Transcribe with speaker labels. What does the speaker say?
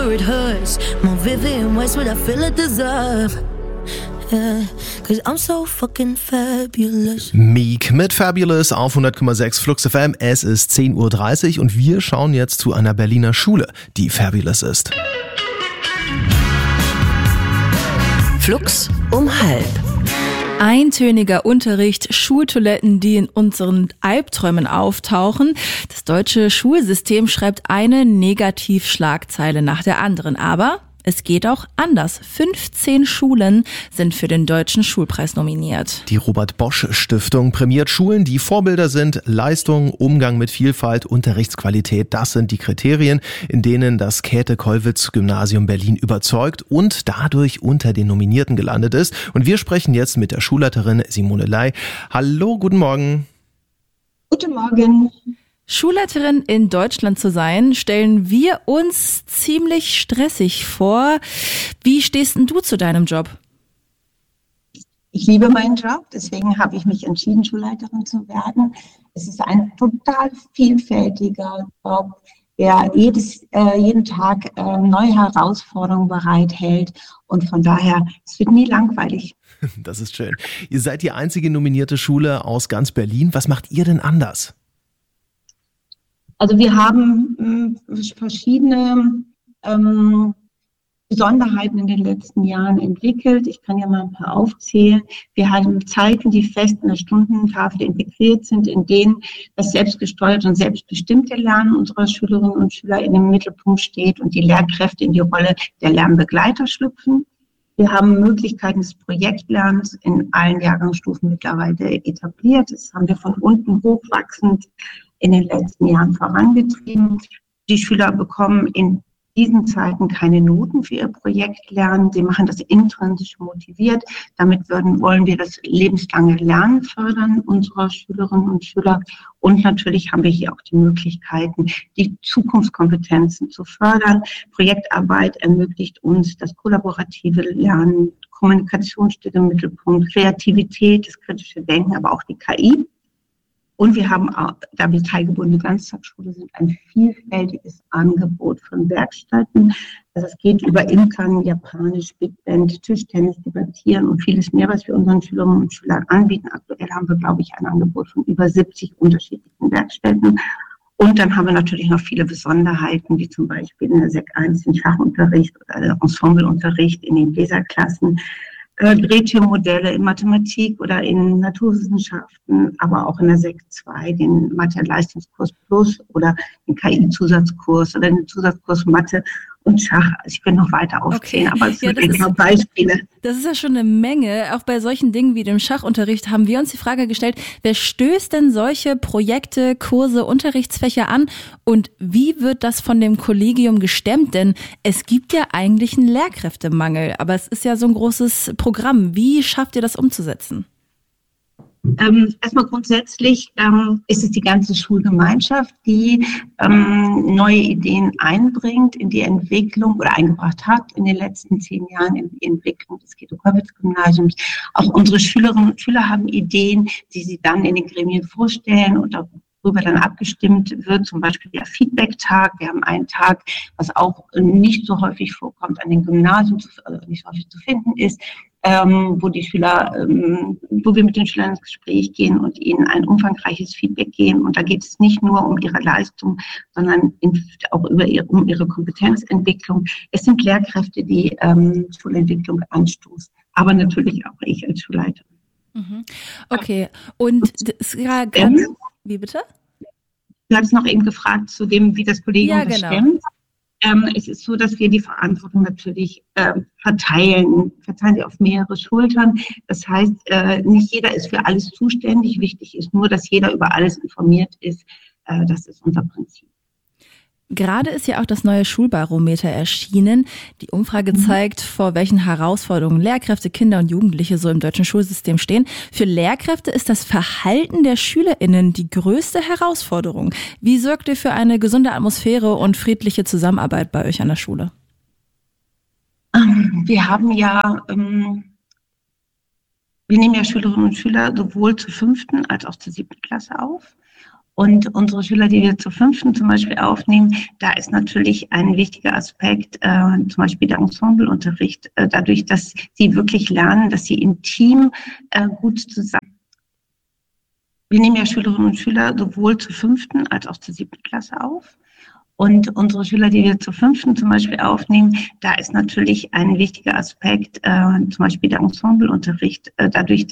Speaker 1: It hurts more vivid in ways what I feel it deserve. Yeah, 'cause I'm so fucking fabulous.
Speaker 2: Meek mit Fabulous auf 100,6 Flux FM. Es ist 10:30 Uhr und wir schauen jetzt zu einer Berliner Schule, die fabulous ist.
Speaker 3: Flux um 12:30.
Speaker 4: Eintöniger Unterricht, Schultoiletten, die in unseren Albträumen auftauchen. Das deutsche Schulsystem schreibt eine Negativschlagzeile nach der anderen. Aber es geht auch anders. 15 Schulen sind für den Deutschen Schulpreis nominiert.
Speaker 2: Die Robert-Bosch-Stiftung prämiert Schulen, die Vorbilder sind. Leistung, Umgang mit Vielfalt, Unterrichtsqualität, das sind die Kriterien, in denen das Käthe-Kollwitz-Gymnasium Berlin überzeugt und dadurch unter den Nominierten gelandet ist. Und wir sprechen jetzt mit der Schulleiterin Simone Ley. Hallo, guten Morgen.
Speaker 5: Guten Morgen.
Speaker 4: Schulleiterin in Deutschland zu sein, stellen wir uns ziemlich stressig vor. Wie stehst denn du zu deinem Job?
Speaker 5: Ich liebe meinen Job, deswegen habe ich mich entschieden, Schulleiterin zu werden. Es ist ein total vielfältiger Job, der jeden Tag neue Herausforderungen bereithält. Und von daher, es wird nie langweilig.
Speaker 2: Das ist schön. Ihr seid die einzige nominierte Schule aus ganz Berlin. Was macht ihr denn anders?
Speaker 5: Also wir haben verschiedene Besonderheiten in den letzten Jahren entwickelt. Ich kann ja mal ein paar aufzählen. Wir haben Zeiten, die fest in der Stundentafel integriert sind, in denen das selbstgesteuerte und selbstbestimmte Lernen unserer Schülerinnen und Schüler in dem Mittelpunkt steht und die Lehrkräfte in die Rolle der Lernbegleiter schlüpfen. Wir haben Möglichkeiten des Projektlernens in allen Jahrgangsstufen mittlerweile etabliert. Das haben wir von unten hochwachsend in den letzten Jahren vorangetrieben. Die Schüler bekommen in diesen Zeiten keine Noten für ihr Projektlernen. Sie machen das intrinsisch motiviert. Damit wollen wir das lebenslange Lernen fördern unserer Schülerinnen und Schüler. Und natürlich haben wir hier auch die Möglichkeiten, die Zukunftskompetenzen zu fördern. Projektarbeit ermöglicht uns das kollaborative Lernen, Kommunikation steht im Mittelpunkt, Kreativität, das kritische Denken, aber auch die KI. Und wir haben, da wir teilgebundene Ganztagsschule sind, ein vielfältiges Angebot von Werkstätten. Also es geht über Imkern, Japanisch, Big Band, Tischtennis, Debattieren und vieles mehr, was wir unseren Schülerinnen und Schülern anbieten. Aktuell haben wir, glaube ich, ein Angebot von über 70 unterschiedlichen Werkstätten. Und dann haben wir natürlich noch viele Besonderheiten, wie zum Beispiel in der Sek 1 den Schachunterricht oder der Ensembleunterricht in den Leserklassen. Gretchen-Modelle in Mathematik oder in Naturwissenschaften, aber auch in der Sek 2, den Mathe-Leistungskurs Plus oder den KI-Zusatzkurs oder den Zusatzkurs Mathe und Schach. Also ich könnte noch weiter aufzählen, aber es sind nur Beispiele.
Speaker 4: Das ist ja schon eine Menge. Auch bei solchen Dingen wie dem Schachunterricht haben wir uns die Frage gestellt, wer stößt denn solche Projekte, Kurse, Unterrichtsfächer an und wie wird das von dem Kollegium gestemmt? Denn es gibt ja eigentlich einen Lehrkräftemangel, aber es ist ja so ein großes Programm. Wie schafft ihr das umzusetzen?
Speaker 5: Erstmal grundsätzlich ist es die ganze Schulgemeinschaft, die neue Ideen einbringt in die Entwicklung oder eingebracht hat in den letzten 10 Jahren in die Entwicklung des Käthe-Kollwitz-Gymnasiums. Auch unsere Schülerinnen und Schüler haben Ideen, die sie dann in den Gremien vorstellen und darüber dann abgestimmt wird, zum Beispiel der Feedback-Tag. Wir haben einen Tag, was auch nicht so häufig vorkommt an den Gymnasien, nicht so häufig zu finden ist, wo wir mit den Schülern ins Gespräch gehen und ihnen ein umfangreiches Feedback geben. Und da geht es nicht nur um ihre Leistung, sondern auch um ihre Kompetenzentwicklung. Es sind Lehrkräfte, die Schulentwicklung anstoßen, aber natürlich auch ich als Schulleiterin.
Speaker 4: Okay, und wie bitte?
Speaker 5: Du hattest noch eben gefragt zu dem, wie das Kollegium das stemmt. Es ist so, dass wir die Verantwortung natürlich verteilen sie auf mehrere Schultern. Das heißt, nicht jeder ist für alles zuständig. Wichtig ist nur, dass jeder über alles informiert ist. Das ist unser Prinzip.
Speaker 4: Gerade ist ja auch das neue Schulbarometer erschienen. Die Umfrage zeigt, vor welchen Herausforderungen Lehrkräfte, Kinder und Jugendliche so im deutschen Schulsystem stehen. Für Lehrkräfte ist das Verhalten der SchülerInnen die größte Herausforderung. Wie sorgt ihr für eine gesunde Atmosphäre und friedliche Zusammenarbeit bei euch an der Schule?
Speaker 5: Wir haben wir nehmen ja Schülerinnen und Schüler sowohl zur 5. als auch zur 7. Klasse auf. Und unsere Schüler, die wir zur 5. zum Beispiel aufnehmen, da ist natürlich ein wichtiger Aspekt, zum Beispiel der Ensembleunterricht, dadurch, dass sie wirklich lernen, dass sie im Team gut zusammen. Wir nehmen ja Schülerinnen und Schüler sowohl zur 5. als auch zur 7. Klasse auf. Und unsere Schüler, die wir zur 5. zum Beispiel aufnehmen, da ist natürlich ein wichtiger Aspekt, zum Beispiel der Ensembleunterricht, dadurch,